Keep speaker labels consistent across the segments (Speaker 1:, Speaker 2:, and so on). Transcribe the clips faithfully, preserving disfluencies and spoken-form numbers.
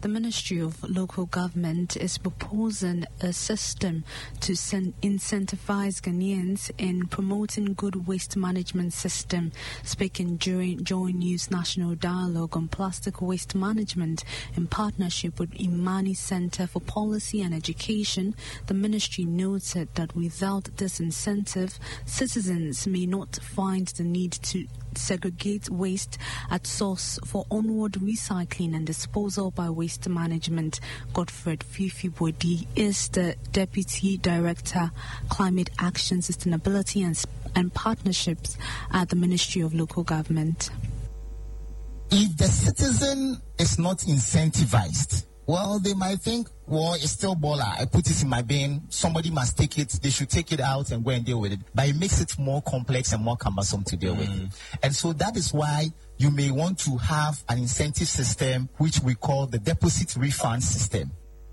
Speaker 1: The Ministry of Local Government is proposing a system to incentivize Ghanaians in promoting good waste management system. Speaking during Joy News National Dialogue on Plastic Waste Management in partnership with Imani Center for Policy and Education, the ministry noted that without this incentive, citizens may not find the need to segregate waste at source for onward recycling and disposal by waste management. Godfred Fifibodi is the Deputy Director, Climate Action, Sustainability and, and Partnerships at the Ministry of Local Government.
Speaker 2: If the citizen is not incentivized, well, they might think, well, it's still baller. I put it in my bin. Somebody must take it. They should take it out and go and deal with it. But it makes it more complex and more cumbersome to deal mm. with. And so that is why you may want to have an incentive system, which we call the deposit refund system.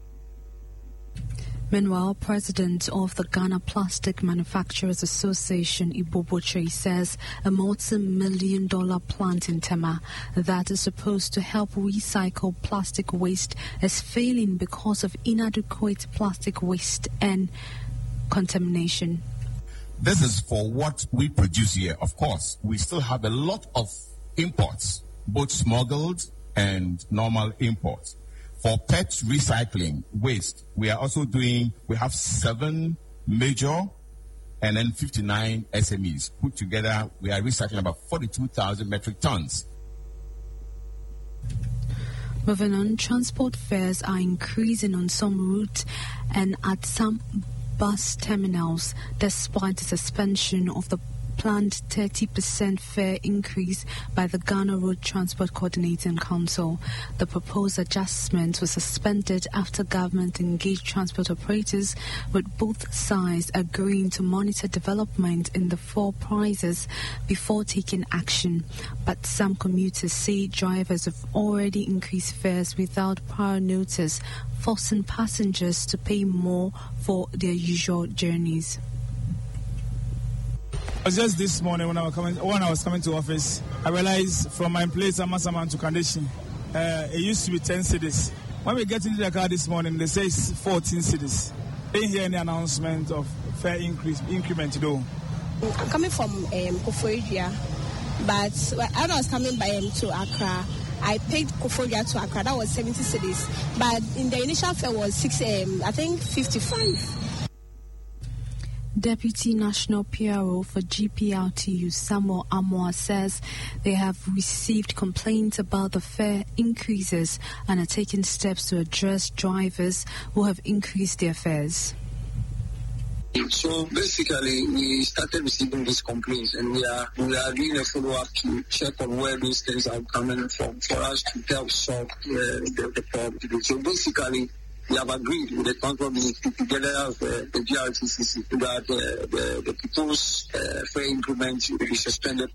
Speaker 1: Meanwhile, President of the Ghana Plastic Manufacturers Association, Iboboche, says a multi-million dollar plant in Tema that is supposed to help recycle plastic waste is failing because of inadequate plastic waste and contamination.
Speaker 3: This is for what we produce here. Of course, we still have a lot of imports, both smuggled and normal imports. For P E T recycling waste, we are also doing, we have seven major and then fifty-nine S M Es. Put together, we are recycling about forty-two thousand metric tons.
Speaker 1: Moving on, transport fares are increasing on some routes and at some bus terminals, despite the suspension of the planned thirty percent fare increase by the Ghana Road Transport Coordinating Council. The proposed adjustment was suspended after government engaged transport operators, with both sides agreeing to monitor development in the fare prices before taking action. But some commuters say drivers have already increased fares without prior notice, forcing passengers to pay more for their usual journeys.
Speaker 4: Just this morning when I was coming, when I was coming to office, I realized from my place at Masaman to Kandeshin, uh, it used to be ten cities. When we get into the car this morning, they say it's fourteen cities. I didn't hear any announcement of fare increase increment though.
Speaker 5: I'm coming from um, Koforidua, but when I was coming by um, to Accra, I paid Koforidua to Accra. That was seventy cities, but in the initial fare was six, um, I think fifty-five.
Speaker 1: Deputy National P R O for G P L T U, Samuel Amoa, says they have received complaints about the fare increases and are taking steps to address drivers who have increased their fares.
Speaker 6: So basically, we started receiving these complaints, and we are we are doing a follow-up to check on where those things are coming from for us to help solve uh, the, the problem. So basically, we have agreed with the transport ministry together with uh, the G R T C C that uh, the, the proposed uh, fare increment will be suspended.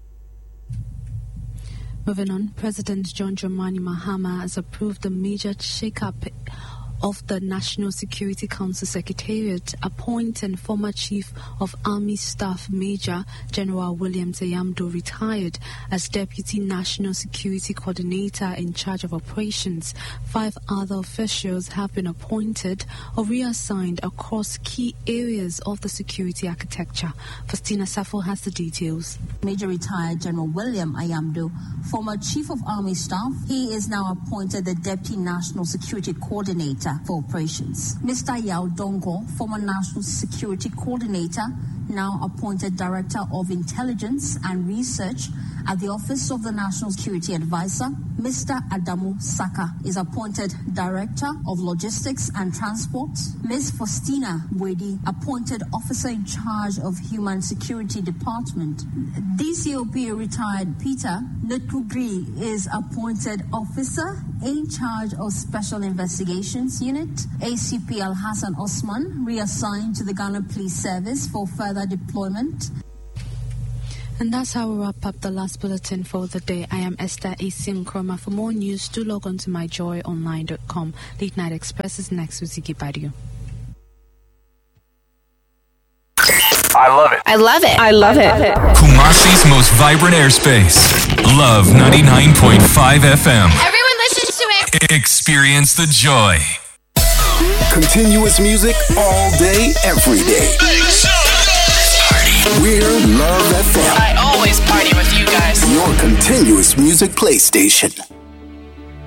Speaker 1: Moving on, President John Dramani Mahama has approved a major shake-up of the National Security Council Secretariat, appointing former Chief of Army Staff Major General William Ayamdo, retired, as Deputy National Security Coordinator in charge of operations. Five other officials have been appointed or reassigned across key areas of the security architecture. Faustina Safo has the details.
Speaker 7: Major retired General William Ayamdo, former Chief of Army Staff, he is now appointed the Deputy National Security Coordinator for operations. Mister Yao Dongo, former National Security Coordinator, now appointed Director of Intelligence and Research at the Office of the National Security Advisor. Mister Adamu Saka is appointed Director of Logistics and Transport. Miz Faustina Wedi, appointed Officer in Charge of Human Security Department. D C O P retired Peter Netrugri is appointed Officer in Charge of Special Investigations Unit. A C P Al Hassan Osman reassigned to the Ghana Police Service for further deployment.
Speaker 1: And that's how we wrap up the last bulletin for the day. I am Esther Asim Kroma. For more news, do log on to my joy online dot com. Late Night Express is next with Ziggy Badu.
Speaker 8: I love it.
Speaker 9: I love it. I love it.
Speaker 8: Kumasi's most vibrant airspace. Love ninety-nine point five F M.
Speaker 9: Everyone listens to it.
Speaker 8: Experience the joy.
Speaker 9: Continuous music all day, every day. We're Love F M.
Speaker 10: I always party with you guys.
Speaker 9: Your continuous music play station.